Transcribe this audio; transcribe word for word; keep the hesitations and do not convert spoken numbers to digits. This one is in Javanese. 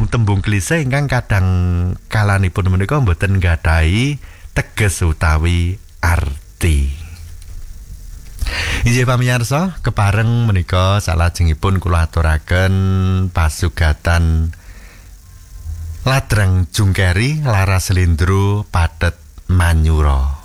tembung-tembung klise ingkang kadang kalanipun menika mboten nggadhahi teges utawi arti. Inggih pamirsa, kepareng menika salajengipun kula aturaken pasugatan Ladrang Jungkeri Laras Lindro Pathet Manyura.